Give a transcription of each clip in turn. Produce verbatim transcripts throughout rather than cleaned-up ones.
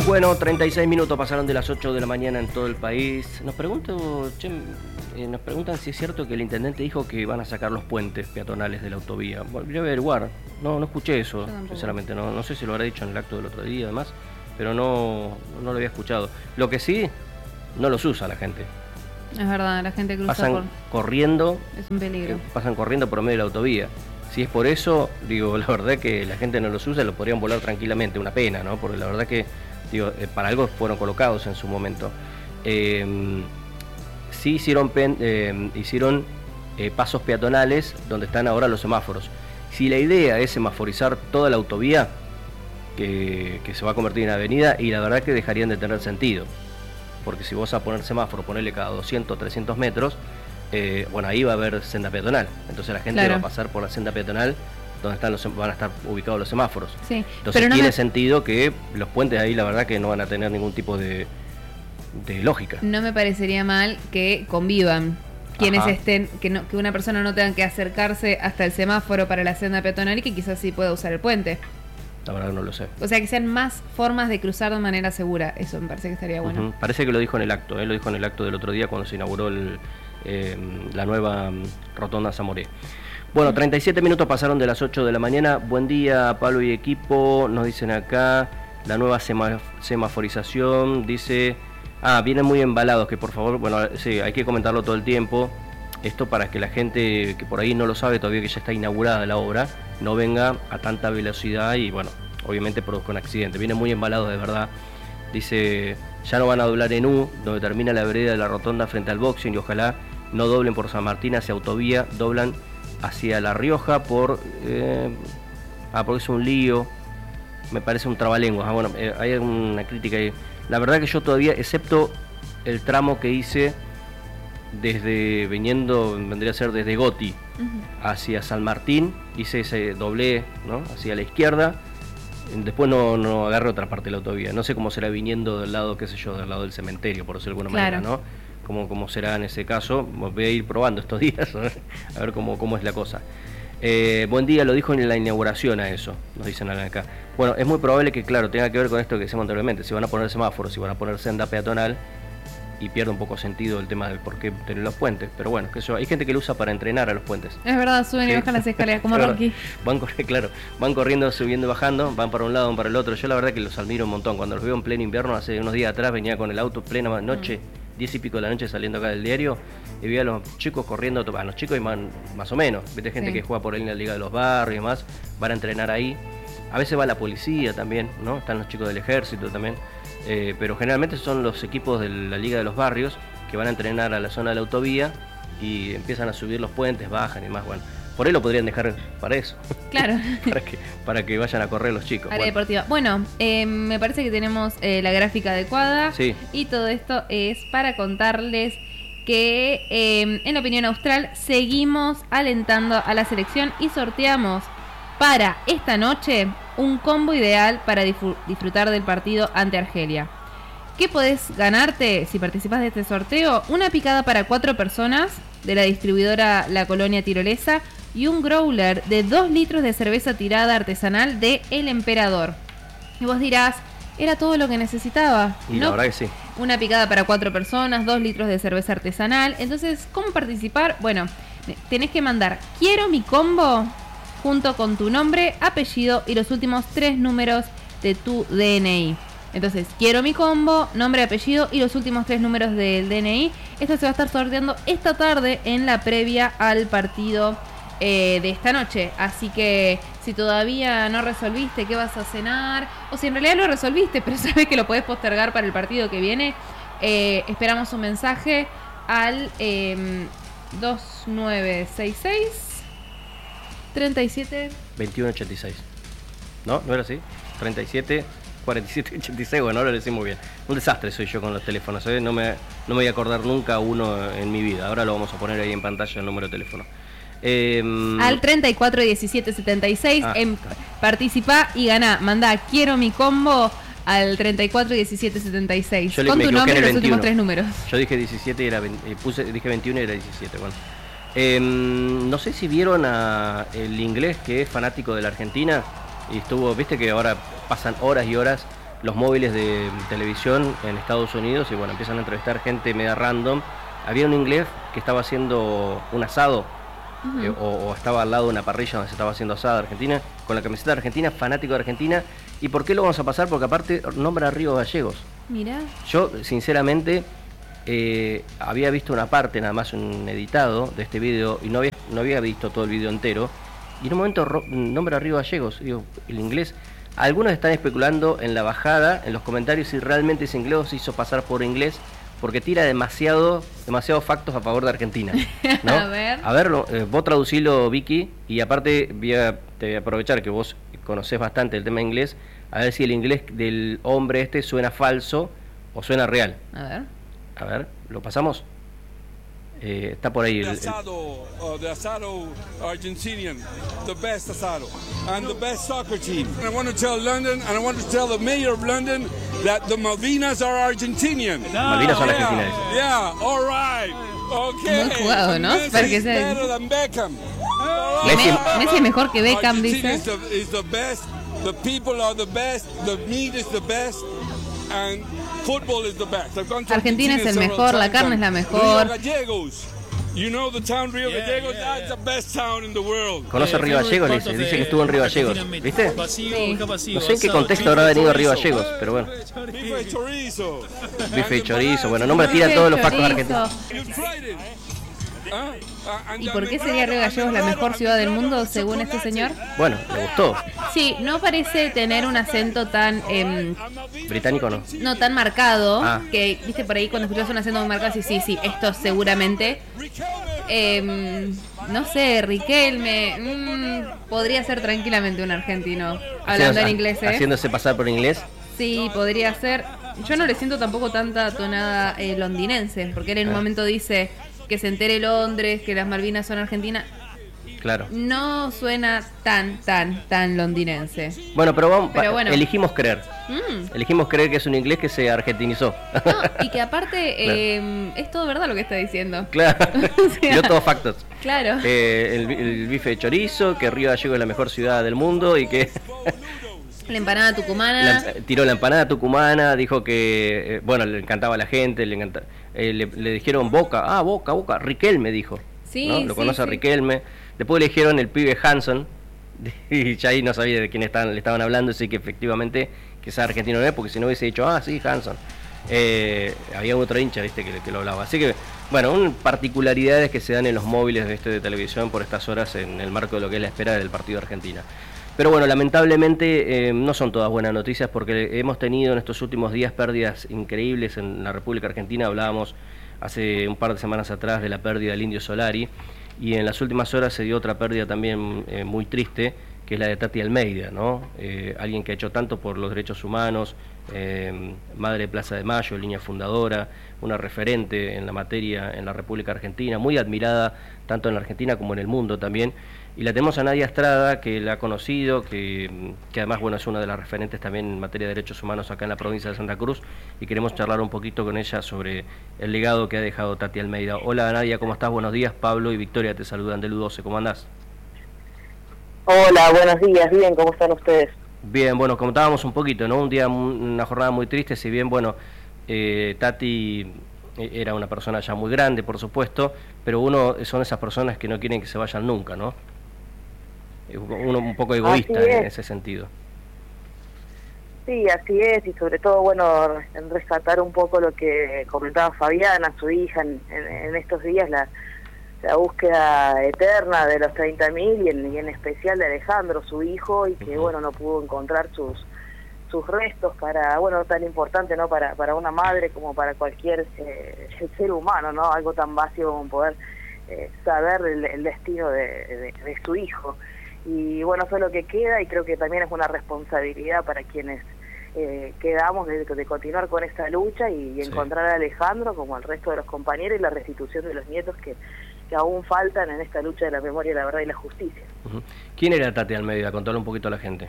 Bueno, treinta y seis minutos pasaron de las ocho de la mañana en todo el país. Nos pregunto, che, eh, nos preguntan si es cierto que el intendente dijo que van a sacar los puentes peatonales de la autovía. Bueno, voy a averiguar. No, no escuché eso, sinceramente. No, no sé si lo habrá dicho en el acto del otro día, además, pero no, no lo había escuchado. Lo que sí, no los usa la gente. Es verdad, la gente cruza pasan por... corriendo. Es un peligro. Pasan corriendo por medio de la autovía. Si es por eso, digo, la verdad que la gente no los usa, lo podrían volar tranquilamente. Una pena, ¿no? Porque la verdad que, digo, eh, para algo fueron colocados en su momento. Eh, sí hicieron, pen, eh, hicieron eh, pasos peatonales donde están ahora los semáforos. Si la idea es semaforizar toda la autovía, que, que se va a convertir en avenida, y la verdad que dejarían de tener sentido. Porque si vos vas a poner semáforo, ponerle cada doscientos, trescientos metros, eh, bueno, ahí va a haber senda peatonal. Entonces la gente claro. va a pasar por la senda peatonal donde están los, van a estar ubicados los semáforos. Sí, entonces pero no tiene me... sentido que los puentes ahí la verdad que no van a tener ningún tipo de, de lógica. No me parecería mal que convivan quienes Ajá. estén, que, no, que una persona no tenga que acercarse hasta el semáforo para la senda peatonal y que quizás sí pueda usar el puente. La verdad no lo sé. O sea, que sean más formas de cruzar de manera segura. Eso me parece que estaría bueno. Uh-huh. Parece que lo dijo en el acto, ¿eh? Lo dijo en el acto del otro día cuando se inauguró el, eh, la nueva Rotonda Zamoré. Bueno, treinta y siete minutos pasaron de las ocho de la mañana. Buen día, Pablo y equipo. Nos dicen acá la nueva sema, semaforización. Dice, ah, vienen muy embalados, que por favor, bueno, sí, hay que comentarlo todo el tiempo. Esto para que la gente que por ahí no lo sabe todavía, que ya está inaugurada la obra, no venga a tanta velocidad y, bueno, obviamente produzca un accidente. Vienen muy embalados de verdad. Dice, ya no van a doblar en U, donde termina la vereda de la rotonda frente al boxing, y ojalá no doblen por San Martín hacia autovía, doblan hacia La Rioja por... Eh, ah, porque es un lío, me parece un trabalenguas. Ah, bueno, eh, hay una crítica ahí. La verdad que yo todavía, excepto el tramo que hice desde, viniendo, vendría a ser desde Goti uh-huh. hacia San Martín, hice ese doblé, ¿no? Hacia la izquierda. Después no, no agarré otra parte de la autovía. No sé cómo será viniendo del lado, qué sé yo, del lado del cementerio, por decirlo de alguna claro. manera, ¿no? Cómo, cómo será en ese caso. Voy a ir probando estos días, a ver, a ver cómo, cómo es la cosa. Eh, buen día, lo dijo en la inauguración a eso, nos dicen acá. Bueno, es muy probable que, claro, tenga que ver con esto que decíamos anteriormente. Si van a poner semáforos, si van a poner senda peatonal, y pierde un poco sentido el tema del por qué tener los puentes. Pero bueno, que eso, hay gente que lo usa para entrenar a los puentes. Es verdad, suben ¿sí? y bajan las escaleras como Rocky. Van, claro, van corriendo, subiendo y bajando, van para un lado, van para el otro. Yo la verdad que los admiro un montón. Cuando los veo en pleno invierno, hace unos días atrás, venía con el auto plena noche, mm. diez y pico de la noche saliendo acá del diario, y vi a los chicos corriendo, a los chicos y más, más o menos. Viste gente sí. que juega por ahí en la Liga de los Barrios y demás, van a entrenar ahí. A veces va la policía también, ¿no? Están los chicos del ejército también. Eh, pero generalmente son los equipos de la Liga de los Barrios que van a entrenar a la zona de la autovía y empiezan a subir los puentes, bajan y más. Bueno, por ahí lo podrían dejar para eso. Claro. para, que, para que vayan a correr los chicos. Área bueno. deportiva. Bueno, eh, me parece que tenemos eh, la gráfica adecuada. Sí. Y todo esto es para contarles que eh, en la opinión austral seguimos alentando a la selección y sorteamos para esta noche un combo ideal para disfrutar del partido ante Argelia. ¿Qué podés ganarte si participas de este sorteo? Una picada para cuatro personas de la distribuidora La Colonia Tirolesa y un growler de dos litros de cerveza tirada artesanal de El Emperador. Y vos dirás, era todo lo que necesitaba. Y ¿no? La verdad que sí. Una picada para cuatro personas, dos litros de cerveza artesanal. Entonces, ¿cómo participar? Bueno, tenés que mandar quiero mi combo junto con tu nombre, apellido y los últimos tres números de tu D N I. Entonces, quiero mi combo, nombre, apellido y los últimos tres números del D N I. Esto se va a estar sorteando esta tarde en la previa al partido eh, de esta noche. Así que si todavía no resolviste qué vas a cenar, o si en realidad lo resolviste, pero sabes que lo podés postergar para el partido que viene, eh, esperamos un mensaje al eh, dos nueve seis seis treinta y siete veintiuno ochenta y seis. ¿No? ¿No era así? treinta y siete cuarenta y siete ochenta y seis. Bueno, ahora lo decimos bien. Un desastre soy yo con los teléfonos, ¿eh? No me, no me voy a acordar nunca uno en mi vida. Ahora lo vamos a poner ahí en pantalla el número de teléfono. Eh, Al treinta y cuatro diecisiete setenta y seis. Ah, en, participá y ganá. Mandá quiero mi combo al treinta y cuatro diecisiete setenta y seis. Yo con le, tu nombre y los últimos tres números. Yo dije diecisiete y era veinte, puse, dije veintiuno y era diecisiete. Bueno. Eh, no sé si vieron a el inglés que es fanático de la Argentina y estuvo, viste que ahora pasan horas y horas los móviles de televisión en Estados Unidos y bueno, empiezan a entrevistar gente media random. Había un inglés que estaba haciendo un asado, uh-huh. eh, o, o estaba al lado de una parrilla donde se estaba haciendo asado de Argentina, con la camiseta de Argentina, fanático de Argentina. ¿Y por qué lo vamos a pasar? Porque aparte nombra a Río Gallegos. Mirá. Yo, sinceramente, eh, había visto una parte, nada más un editado de este video, y no había, no había visto todo el video entero. Y en un momento ro- nombra a Río Gallegos, digo, el inglés. Algunos están especulando en la bajada, en los comentarios, si realmente ese inglés se hizo pasar por inglés, porque tira demasiado, demasiados factos a favor de Argentina, ¿no? A ver. A ver, eh, vos traducilo, Vicky, y aparte voy a, te voy a aprovechar que vos conocés bastante el tema inglés, a ver si el inglés del hombre este suena falso o suena real. A ver. A ver, ¿lo pasamos? Eh, está por ahí. The El, el... asado, uh, the asado Argentinian, the best asado, and the best soccer team. And I want to tell London, and I want to tell the mayor of London that the Malvinas are Argentinian. Malvinas son yeah, argentinas. Yeah, all right. Okay. Muy jugado, ¿no? Messi Para que is sea- better than Beckham. All Messi- right. Messi es mejor que Beckham, Argentina dice. is the, is the best. The people are the best. The meat is the best. And football is the best. I've gone to Argentina es el several mejor, la times, carne es and la mejor. Rio Gallegos. You know the town Rio Gallegos? That's the best town in the world. Conoce Río Gallegos, le dice, dice que estuvo en Río Gallegos, ¿viste? Sí. No sé en qué contexto habrá venido Río Gallegos, pero bueno. Bife y chorizo. Bife y chorizo, bueno, no me tira todos los factos argentinos. You tried it. Huh? Uh, and ¿Y the por qué Negrado- sería Río Gallegos la and the mejor Negrado- ciudad del mundo, Negrado según este chocolate. señor? Bueno, le gustó. Sí, no parece tener un acento tan em, Británico no. no tan marcado, Ah. que viste por ahí cuando escuchas un acento muy marcado, sí, sí, sí, esto seguramente. Em, no sé, Riquelme, mm, podría ser tranquilamente un argentino, hablando en Haciéndose- inglés, ¿eh? Haciéndose pasar por inglés. Sí, podría ser. Yo no le siento tampoco tanta tonada eh, londinense, porque él en un Ah. momento dice que se entere Londres, que las Malvinas son argentinas. Claro. No suena tan, tan, tan londinense. Bueno, pero vamos, Pero bueno. elegimos creer. Mm. Elegimos creer que es un inglés que se argentinizó. No, y que aparte eh, es todo verdad lo que está diciendo. Claro. O sea, Dio todos factos. Claro. Eh, el, el bife de chorizo, que Río Gallegos es la mejor ciudad del mundo y que La empanada tucumana. la- tiró la empanada tucumana, dijo que, eh, bueno, le encantaba a la gente, le, encanta, eh, le, le dijeron Boca, ah, Boca, Boca, Riquelme dijo. Sí, ¿no? Lo sí, conoce a sí. Riquelme. Después le dijeron el pibe Hanson, y ya ahí no sabía de quién estaban, le estaban hablando, así que efectivamente quizás argentino no es, porque si no hubiese dicho, ah, sí, Hanson. Eh, había otro hincha, viste, que, que lo hablaba. Así que, bueno, un, particularidades que se dan en los móviles de, este, de televisión por estas horas en el marco de lo que es la espera del partido de Argentina. Pero bueno, lamentablemente eh, no son todas buenas noticias porque hemos tenido en estos últimos días pérdidas increíbles en la República Argentina. Hablábamos hace un par de semanas atrás de la pérdida del Indio Solari y en las últimas horas se dio otra pérdida también eh, muy triste, que es la de Tati Almeida, ¿no? Eh, alguien que ha hecho tanto por los derechos humanos, eh, madre de Plaza de Mayo, línea fundadora, una referente en la materia en la República Argentina, muy admirada tanto en la Argentina como en el mundo también. Y la tenemos a Nadia Estrada, que la ha conocido, que, que además bueno es una de las referentes también en materia de derechos humanos acá en la provincia de Santa Cruz, y queremos charlar un poquito con ella sobre el legado que ha dejado Tati Almeida. Hola Nadia, ¿cómo estás? Buenos días. Pablo y Victoria te saludan del U doce, ¿cómo andás? Hola, buenos días, bien, ¿cómo están ustedes? Bien, bueno, comentábamos un poquito, ¿no? Un día, una jornada muy triste, si bien, bueno, eh, Tati era una persona ya muy grande, por supuesto, pero uno son esas personas que no quieren que se vayan nunca, ¿no? Uno un poco egoísta en ese sentido. Sí, así es, y sobre todo, bueno, en rescatar un poco lo que comentaba Fabiana, su hija, en, en, en estos días, la, la búsqueda eterna de los treinta mil y en, y en especial de Alejandro, su hijo, y que, uh-huh. bueno, no pudo encontrar sus sus restos para, bueno, tan importante, ¿no?, para para una madre como para cualquier eh, ser humano, ¿no?, algo tan básico como poder eh, saber el, el destino de, de, de su hijo. Y bueno, eso es lo que queda, y creo que también es una responsabilidad para quienes eh, quedamos de, de continuar con esta lucha y, y encontrar sí. a Alejandro, como al resto de los compañeros, y la restitución de los nietos que, que aún faltan en esta lucha de la memoria, la verdad y la justicia. Uh-huh. ¿Quién era Tati Almeida? Contale un poquito a la gente.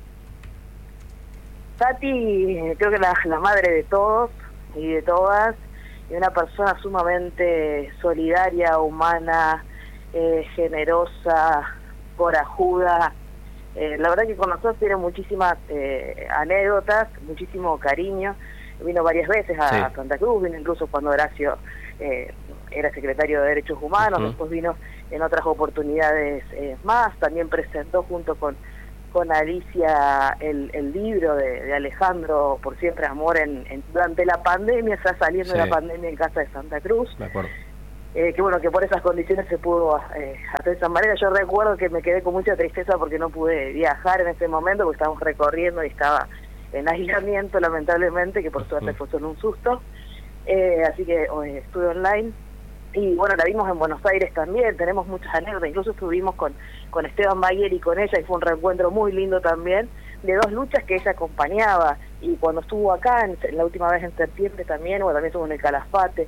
Tati, creo que la, la madre de todos y de todas, y una persona sumamente solidaria, humana, eh, generosa, corajuda, Eh, la verdad que con nosotros tiene muchísimas eh, anécdotas, muchísimo cariño. Vino varias veces a, sí. a Santa Cruz, vino incluso cuando Horacio eh, era secretario de Derechos Humanos, uh-huh. después vino en otras oportunidades eh, más, también presentó junto con, con Alicia el, el libro de, de Alejandro, Por Siempre Amor, en, en, durante la pandemia, está saliendo sí. de la pandemia en Casa de Santa Cruz. De acuerdo. Eh, que bueno, que por esas condiciones se pudo eh, hacer de esa manera. Yo recuerdo que me quedé con mucha tristeza porque no pude viajar en ese momento, porque estábamos recorriendo y estaba en aislamiento, lamentablemente, que por suerte fue solo un susto. Eh, así que eh, estuve online. Y bueno, la vimos en Buenos Aires también, tenemos muchas anécdotas, incluso estuvimos con, con Esteban Mayer y con ella, y fue un reencuentro muy lindo también, de dos luchas que ella acompañaba. Y cuando estuvo acá, en, en la última vez en septiembre también, o también estuvo en el Calafate,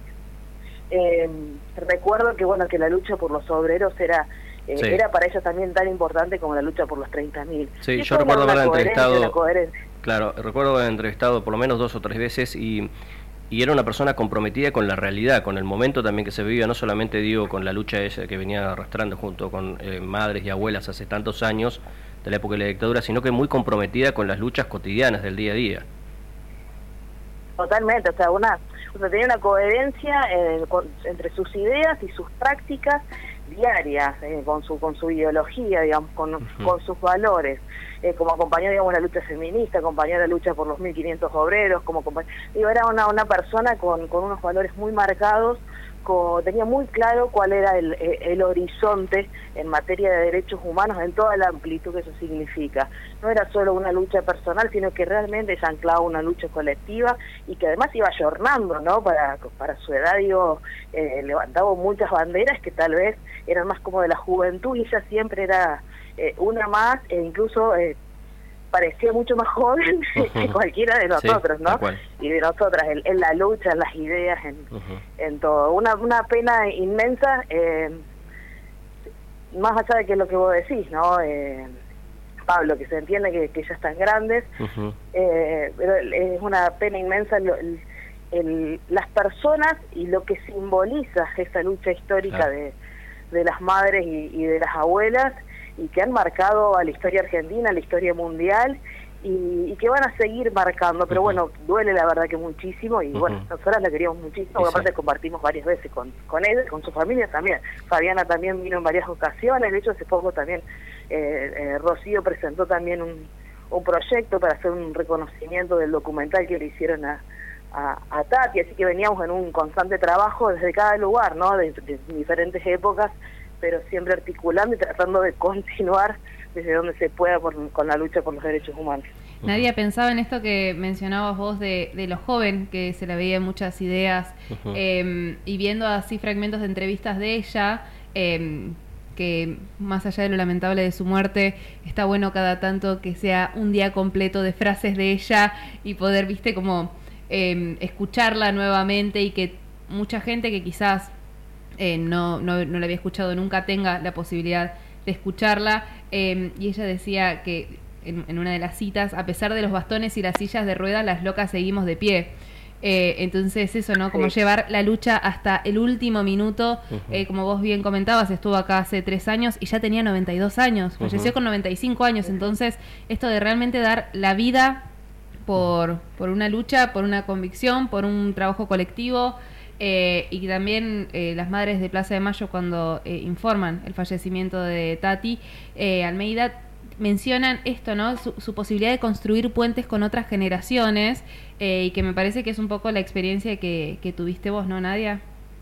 Eh, recuerdo que bueno que la lucha por los obreros era eh, sí. era para ella también tan importante como la lucha por los treinta mil. Sí, yo recuerdo haberla entrevistado, claro, recuerdo haber entrevistado por lo menos dos o tres veces y, y era una persona comprometida con la realidad, con el momento también que se vivía, no solamente digo con la lucha esa que venía arrastrando junto con eh, madres y abuelas hace tantos años de la época de la dictadura, sino que muy comprometida con las luchas cotidianas del día a día. Totalmente, o sea, una o sea, tenía una coherencia eh, con, entre sus ideas y sus prácticas diarias, eh, con su con su ideología, digamos, con, uh-huh. con sus valores, eh, como acompañó, digamos, la lucha feminista, acompañó la lucha por los mil quinientos obreros, como digo, era una, una persona con, con unos valores muy marcados, con, tenía muy claro cuál era el, el horizonte en materia de derechos humanos en toda la amplitud que eso significa. No era solo una lucha personal, sino que realmente se anclaba una lucha colectiva y que además iba ayornando, ¿no? Para, para su edad, digo, eh, levantaba muchas banderas que tal vez eran más como de la juventud, y ella siempre era eh, una más, e incluso eh, parecía mucho más joven uh-huh. que cualquiera de nosotros, sí, ¿no? Y de nosotras, en, en la lucha, en las ideas, en, uh-huh. en todo. Una, una pena inmensa, eh, más allá de que lo que vos decís, ¿no? Eh, Pablo, que se entiende que, que ya están grandes, uh-huh. eh, pero es una pena inmensa lo, el, el, las personas y lo que simboliza esa lucha histórica claro. de, de las madres y, y de las abuelas, y que han marcado a la historia argentina, a la historia mundial, y, y que van a seguir marcando, pero uh-huh. bueno, duele la verdad que muchísimo, y uh-huh. bueno, nosotras la queríamos muchísimo, porque aparte compartimos varias veces con, con él, con su familia también. Fabiana también vino en varias ocasiones, de hecho hace poco también eh, eh, Rocío presentó también un, un proyecto para hacer un reconocimiento del documental que le hicieron a, a, a Tati, así que veníamos en un constante trabajo desde cada lugar, ¿no? De, de diferentes épocas, pero siempre articulando y tratando de continuar desde donde se pueda por, con la lucha por los derechos humanos. Nadia, pensaba en esto que mencionabas vos de, de lo joven, que se le veían muchas ideas, uh-huh. eh, y viendo así fragmentos de entrevistas de ella, eh, que más allá de lo lamentable de su muerte, está bueno cada tanto que sea un día completo de frases de ella y poder, viste, como eh, escucharla nuevamente, y que mucha gente que quizás Eh, no, no, no la había escuchado nunca tenga la posibilidad de escucharla, eh, y ella decía que en, en una de las citas, a pesar de los bastones y las sillas de ruedas, las locas seguimos de pie. Eh, entonces eso, ¿no? Como sí. llevar la lucha hasta el último minuto, uh-huh. eh, como vos bien comentabas, estuvo acá hace tres años y ya tenía noventa y dos años, falleció uh-huh. con noventa y cinco años, entonces esto de realmente dar la vida por, por una lucha, por una convicción, por un trabajo colectivo. Eh, y también eh, las madres de Plaza de Mayo, cuando eh, informan el fallecimiento de Tati eh, Almeida, mencionan esto, ¿no? Su, su posibilidad de construir puentes con otras generaciones, eh, y que me parece que es un poco la experiencia que, que tuviste vos, ¿no, Nadia?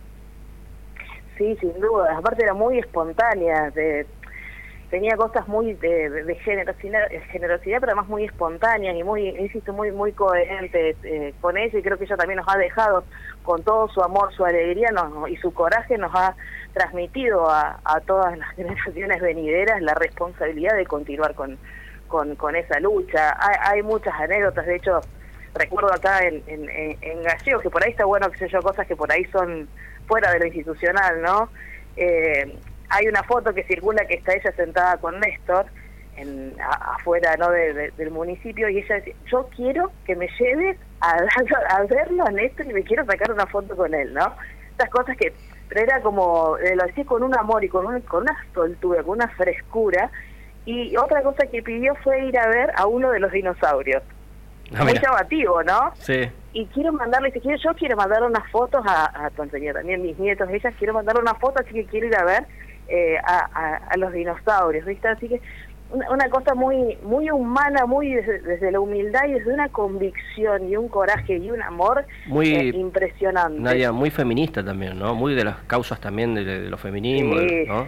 Sí, sin duda. Aparte era muy espontánea, de, tenía cosas muy de, de, de generosidad, generosidad, pero además muy espontáneas y muy, insisto, muy muy coherentes eh, con ella, y creo que ella también nos ha dejado con todo su amor, su alegría nos, y su coraje, nos ha transmitido a, a todas las generaciones venideras la responsabilidad de continuar con, con, con esa lucha. Hay, hay muchas anécdotas, de hecho, recuerdo acá en, en, en Gallegos, que por ahí está bueno, que sé yo, cosas que por ahí son fuera de lo institucional, ¿no? Eh, hay una foto que circula que está ella sentada con Néstor, en, a, afuera, ¿no? de, de, del municipio, y ella dice, yo quiero que me lleves a, a verlo a Néstor y me quiero sacar una foto con él, ¿no? Estas cosas que, pero era como, eh, lo decía con un amor y con, un, con una soltura, con una frescura, Y otra cosa que pidió fue ir a ver a uno de los dinosaurios. Ah, Muy mira. llamativo, ¿no? Sí. Y quiero mandarle, dice, quiero, yo quiero mandar unas fotos a, a tu enseña, también mis nietos, ellas, quiero mandarle una foto, así que quiero ir a ver eh, a, a, a los dinosaurios, ¿viste? Así que una, una cosa muy muy humana, muy desde, desde la humildad y desde una convicción y un coraje y un amor Muy eh, impresionante. Nadia, muy feminista también, ¿no? Muy de las causas también de, de los feminismos, Sí. ¿no?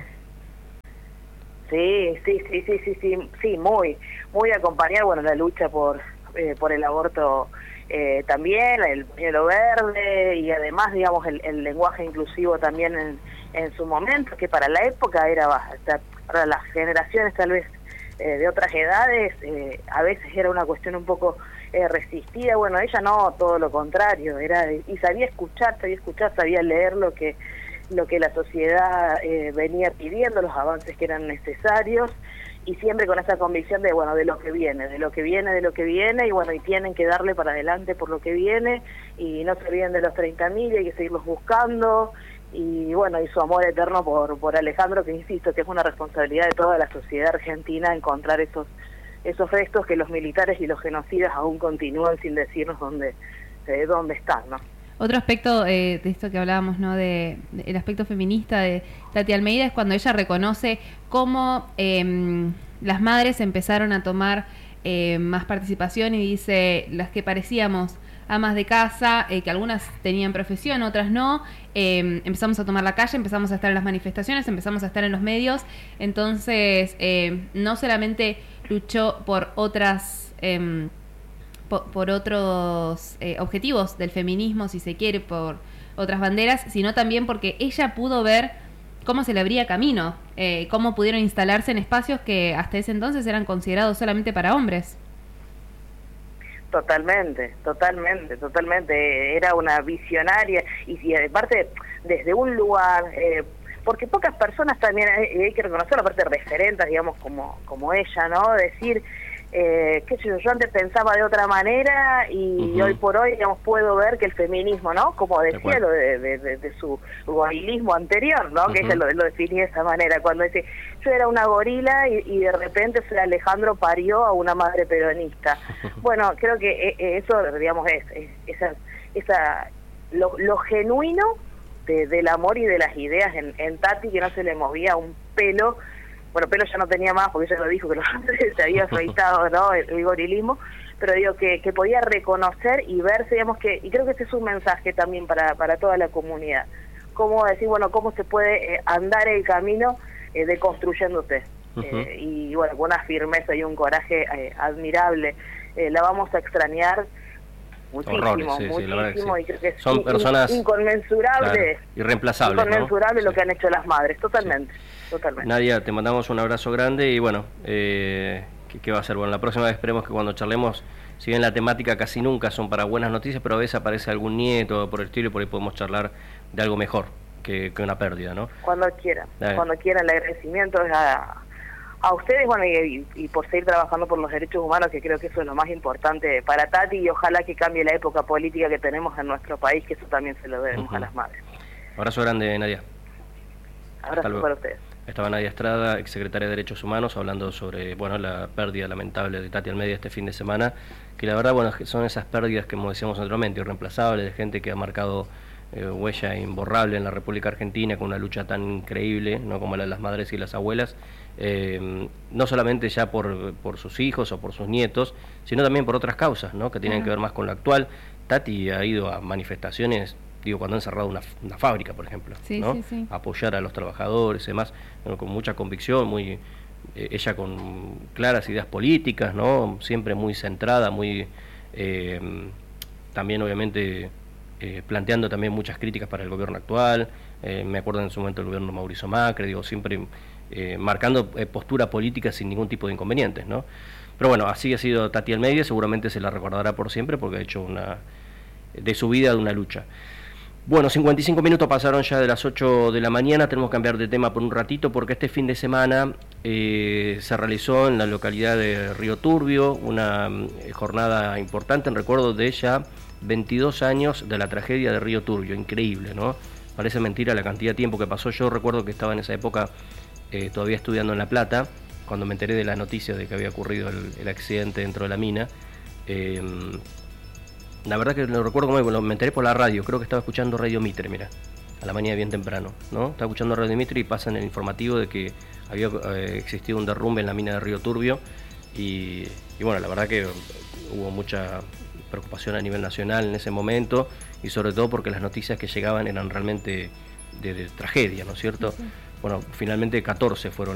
Sí, sí, sí, sí, sí, sí, sí, muy, muy acompañar, bueno, la lucha por eh, por el aborto eh, también, el pañuelo verde y además, digamos, el, el lenguaje inclusivo también en, en su momento, que para la época era, bastante, para las generaciones tal vez eh, de otras edades, eh, a veces era una cuestión un poco eh, resistida. Bueno, ella no, todo lo contrario, era y sabía escuchar, sabía escuchar, sabía leer lo que lo que la sociedad eh, venía pidiendo, los avances que eran necesarios, y siempre con esa convicción de, bueno, de lo que viene, de lo que viene, de lo que viene, y bueno, y tienen que darle para adelante por lo que viene, y no se olviden de los treinta mil, y hay que seguirlos buscando, y bueno, y su amor eterno por por Alejandro, que insisto, que es una responsabilidad de toda la sociedad argentina encontrar esos esos restos que los militares y los genocidas aún continúan sin decirnos dónde, eh, dónde están, ¿no? Otro aspecto eh, de esto que hablábamos, ¿no? De, de el aspecto feminista de Tati Almeida es cuando ella reconoce cómo eh, las madres empezaron a tomar eh, más participación y dice, las que parecíamos amas de casa, eh, que algunas tenían profesión, otras no, eh, empezamos a tomar la calle, empezamos a estar en las manifestaciones, empezamos a estar en los medios, entonces eh, no solamente luchó por otras... Eh, Por, por otros eh, objetivos del feminismo, si se quiere, por otras banderas, sino también porque ella pudo ver cómo se le abría camino, eh, cómo pudieron instalarse en espacios que hasta ese entonces eran considerados solamente para hombres. Totalmente, totalmente, totalmente. Era una visionaria y, y aparte desde un lugar... Eh, porque pocas personas también, hay, hay que reconocer la parte de referentes, digamos, como, como ella, ¿no? Decir... Eh, qué sé yo, yo antes pensaba de otra manera y uh-huh. hoy por hoy, digamos, puedo ver que el feminismo, ¿no? Como decía, lo de, de, de, de su gorilismo anterior, ¿no? Uh-huh. Que ella lo, lo definía de esa manera, cuando dice, yo era una gorila y, y de repente fue Alejandro parió a una madre peronista. Bueno, creo que eso, digamos, es, es esa, esa lo, lo genuino de, del amor y de las ideas en, en Tati, que no se le movía un pelo. Bueno, pelo ya no tenía más, porque ella lo dijo, que los antes se había afeitado, ¿no? El, el gorilismo, pero digo que, que podía reconocer y verse, digamos que, y creo que este es un mensaje también para, para toda la comunidad, cómo decir, bueno, cómo se puede eh, andar el camino eh, de construyéndose, uh-huh. eh, y bueno, con una firmeza y un coraje eh, admirable, eh, la vamos a extrañar muchísimo, Horrores, sí, muchísimo, sí, y creo que es son in, personas inconmensurable, claro, irreemplazables, inconmensurable ¿no? lo Sí. que han hecho las madres, totalmente. Sí. Totalmente. Nadia, te mandamos un abrazo grande y bueno, eh, ¿qué, ¿qué va a ser? Bueno, la próxima vez esperemos que cuando charlemos, si bien la temática casi nunca son para buenas noticias, pero a veces aparece algún nieto por el estilo y por ahí podemos charlar de algo mejor que, que una pérdida, ¿no? Cuando quieran, Dale. cuando quieran, el agradecimiento es a, a ustedes, bueno, y, y, y por seguir trabajando por los derechos humanos, que creo que eso es lo más importante para Tati, y ojalá que cambie la época política que tenemos en nuestro país, que eso también se lo debemos uh-huh. a las madres. Abrazo grande, Nadia. Abrazo para ustedes. Estaba Nadia Estrada, exsecretaria de Derechos Humanos, hablando sobre bueno la pérdida lamentable de Tati Almeida este fin de semana, que la verdad bueno son esas pérdidas que, como decíamos anteriormente, irreemplazables, de gente que ha marcado eh, huella imborrable en la República Argentina con una lucha tan increíble, no como la de las madres y las abuelas, eh, no solamente ya por, por sus hijos o por sus nietos, sino también por otras causas, ¿no? Que tienen uh-huh. que ver más con lo actual. Tati ha ido a manifestaciones, digo, cuando han cerrado una, una fábrica, por ejemplo, sí, ¿no? Sí, sí. Apoyar a los trabajadores y demás, bueno, con mucha convicción, muy eh, ella con claras ideas políticas, ¿no? Siempre muy centrada, muy eh, también obviamente eh, planteando también muchas críticas para el gobierno actual, eh, me acuerdo en su momento del gobierno Mauricio Macri, digo, siempre eh, marcando eh, postura política sin ningún tipo de inconvenientes, ¿no? Pero bueno, así ha sido Tati Almeida, seguramente se la recordará por siempre porque ha hecho una de su vida de una lucha. Bueno, cincuenta y cinco minutos pasaron ya de las ocho de la mañana, tenemos que cambiar de tema por un ratito porque este fin de semana eh, se realizó en la localidad de Río Turbio una eh, jornada importante en recuerdo de ya veintidós años de la tragedia de Río Turbio, increíble, ¿no? Parece mentira la cantidad de tiempo que pasó, yo recuerdo que estaba en esa época eh, todavía estudiando en La Plata cuando me enteré de la noticia de que había ocurrido el, el accidente dentro de la mina. Eh, la verdad que lo recuerdo como bueno, me enteré por la radio, creo que estaba escuchando Radio Mitre, mira, a la mañana bien temprano, ¿no? Estaba escuchando Radio Mitre y pasan el informativo de que había eh, existido un derrumbe en la mina de Río Turbio y, y bueno, la verdad que hubo mucha preocupación a nivel nacional en ese momento y sobre todo porque las noticias que llegaban eran realmente de, de tragedia, ¿no es cierto? Sí. Bueno, finalmente catorce fueron